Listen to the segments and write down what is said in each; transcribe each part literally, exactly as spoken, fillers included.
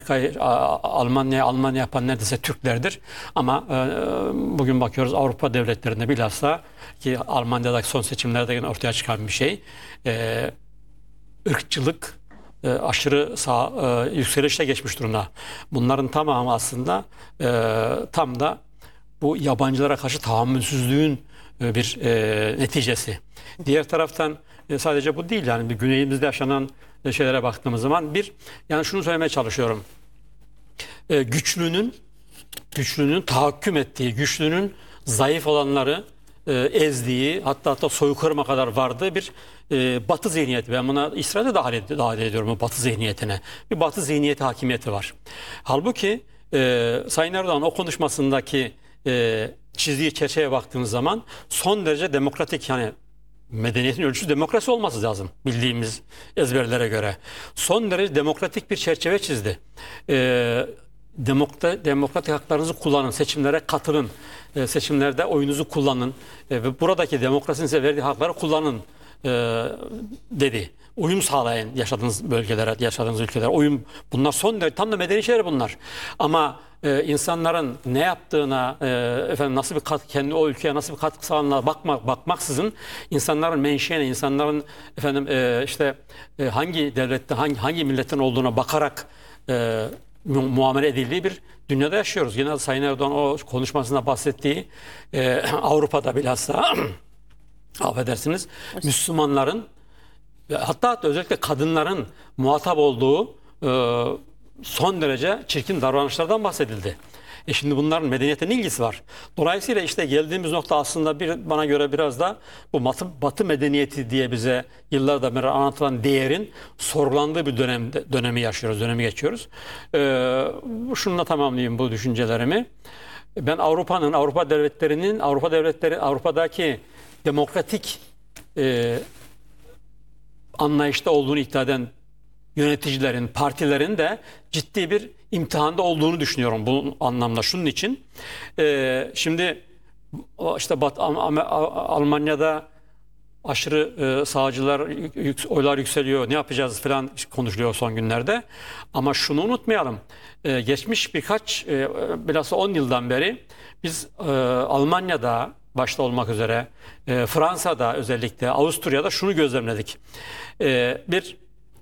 Almanya Almanya yapan neredeyse Türklerdir. Ama e, bugün bakıyoruz Avrupa devletlerinde bilhassa ki Almanya'daki son seçimlerde yine ortaya çıkan bir şey. E, ırkçılık e, aşırı sağ e, yükselişe geçmiş durumda. Bunların tamamı aslında e, tam da bu yabancılara karşı tahammülsüzlüğün e, bir e, neticesi. Diğer taraftan e, sadece bu değil, yani bir güneyimizde yaşanan şeylere baktığımız zaman bir, yani şunu söylemeye çalışıyorum. E, güçlünün güçlünün tahakküm ettiği, güçlünün zayıf olanları e, ezdiği, hatta hatta soykırıma kadar vardığı bir e, Batı zihniyeti. Ben buna İsrail'de dahil, ed dahil ediyorum, o Batı zihniyetine. Bir Batı zihniyeti hakimiyeti var. Halbuki e, Sayın Erdoğan o konuşmasındaki e, çizdiği çerçeveye baktığımız zaman son derece demokratik, yani medeniyetin ölçüsü demokrasi olması lazım bildiğimiz ezberlere göre. Son derece demokratik bir çerçeve çizdi. Ee, demokrat, demokratik haklarınızı kullanın, seçimlere katılın, e, seçimlerde oyunuzu kullanın e, ve buradaki demokrasinin size verdiği hakları kullanın e, dedi. Uyum sağlayın yaşadığınız bölgelere, yaşadığınız ülkelere. Uyum, bunlar son derece tam da medeni şeyler bunlar. Ama e, insanların ne yaptığına, e, efendim nasıl bir kat, kendi o ülkeye nasıl bir katkı sağladığına bakmak bakmaksızın insanların menşeine, insanların efendim e, işte e, hangi devlette, hangi hangi milletten olduğuna bakarak e, mu muamele edildiği bir dünyada yaşıyoruz. Yine Sayın Erdoğan o konuşmasında bahsettiği e, Avrupa'da bilhassa affedersiniz Müslümanların, hatta, hatta özellikle kadınların muhatap olduğu e, son derece çirkin davranışlardan bahsedildi. E şimdi bunların medeniyetle ne ilgisi var? Dolayısıyla işte geldiğimiz nokta aslında bir, bana göre biraz da bu batı, batı medeniyeti diye bize yıllardan beri anlatılan değerin sorgulandığı bir dönemde, dönemi yaşıyoruz, dönemi geçiyoruz. E, şununla tamamlayayım bu düşüncelerimi. Ben Avrupa'nın, Avrupa devletlerinin, Avrupa devletleri, Avrupa'daki demokratik e, anlayışta olduğunu iddia eden yöneticilerin, partilerin de ciddi bir imtihanda olduğunu düşünüyorum bu anlamda. Şunun için e, şimdi işte Bat Almanya'da aşırı e, sağcılar yük, oylar yükseliyor, ne yapacağız falan konuşuluyor son günlerde. Ama şunu unutmayalım, e, geçmiş birkaç e, bilhassa on yıldan beri biz e, Almanya'da başta olmak üzere e, Fransa'da, özellikle Avusturya'da şunu gözlemledik. E, bir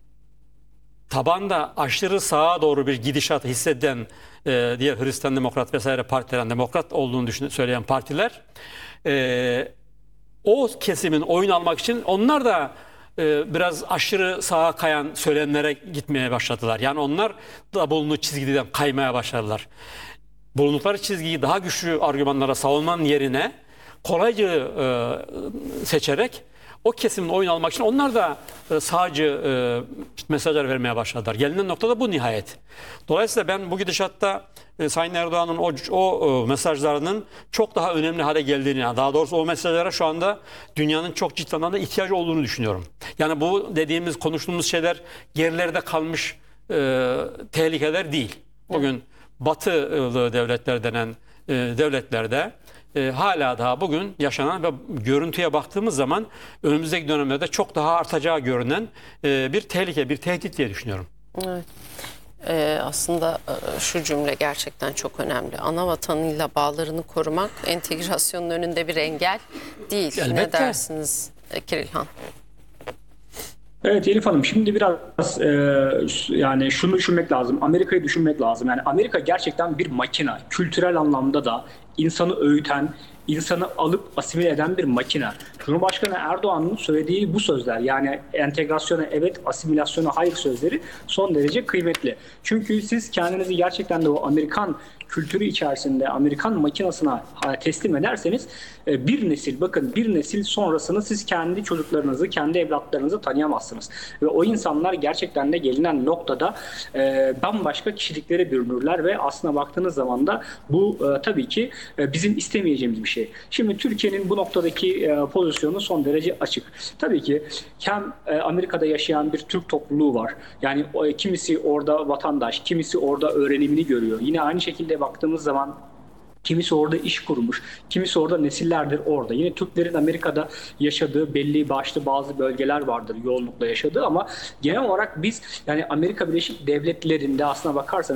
tabanda aşırı sağa doğru bir gidişat hisseden e, diğer Hristiyan Demokrat vesaire partilerin demokrat olduğunu düşün, söyleyen partiler e, o kesimin oyun almak için onlar da e, biraz aşırı sağa kayan söylemlere gitmeye başladılar. Yani onlar da bulunduğu çizgiden kaymaya başladılar. Bulundukları çizgiyi daha güçlü argümanlara savunmanın yerine kolayca e, seçerek o kesimin oyun almak için onlar da e, sağcı e, mesajlar vermeye başladılar. Gelinen noktada bu nihayet. Dolayısıyla ben bu gidişatta e, Sayın Erdoğan'ın o, o e, mesajlarının çok daha önemli hale geldiğini, yani daha doğrusu o mesajlara şu anda dünyanın çok ciddi anlamda ihtiyacı olduğunu düşünüyorum. Yani bu dediğimiz, konuştuğumuz şeyler gerilerde kalmış e, tehlikeler değil. Bugün batılı devletler denen e, devletlerde E, hala daha bugün yaşanan ve görüntüye baktığımız zaman önümüzdeki dönemlerde çok daha artacağı görünen e, bir tehlike, bir tehdit diye düşünüyorum. Evet. Ee, aslında şu cümle gerçekten çok önemli. Ana vatanıyla bağlarını korumak entegrasyonun önünde bir engel değil. Elbette. Ne dersiniz Kirilhan? Evet Elif Hanım, şimdi biraz e, yani şunu düşünmek lazım. Amerika'yı düşünmek lazım. Yani Amerika gerçekten bir makine. Kültürel anlamda da insanı öğüten, insanı alıp asimile eden bir makine. Cumhurbaşkanı Erdoğan'ın söylediği bu sözler, yani entegrasyona evet, asimilasyona hayır sözleri son derece kıymetli. Çünkü siz kendinizi gerçekten de o Amerikan kültürü içerisinde, Amerikan makinasına teslim ederseniz bir nesil, bakın bir nesil sonrasını siz kendi çocuklarınızı, kendi evlatlarınızı tanıyamazsınız. Ve o insanlar gerçekten de gelinen noktada e, bambaşka kişiliklere bürünürler ve aslına baktığınız zaman da bu e, tabii ki e, bizim istemeyeceğimiz bir şey. Şimdi Türkiye'nin bu noktadaki e, pozisyonu son derece açık. Tabii ki hem e, Amerika'da yaşayan bir Türk topluluğu var. Yani o, kimisi orada vatandaş, kimisi orada öğrenimini görüyor. Yine aynı şekilde baktığımız zaman kimisi orada iş kurmuş, kimisi orada nesillerdir orada. Yine Türklerin Amerika'da yaşadığı belli başlı bazı bölgeler vardır yoğunlukla yaşadığı, ama genel olarak biz yani Amerika Birleşik Devletleri'nde aslına bakarsanız